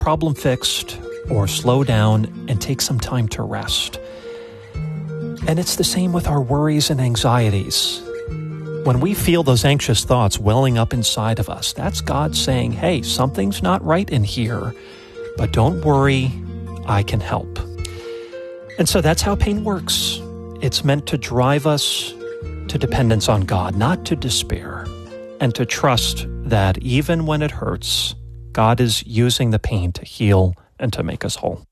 problem fixed or slow down and take some time to rest. And it's the same with our worries and anxieties. When we feel those anxious thoughts welling up inside of us, that's God saying, hey, something's not right in here, but don't worry, I can help. And so that's how pain works. It's meant to drive us to dependence on God, not to despair, and to trust that even when it hurts, God is using the pain to heal and to make us whole.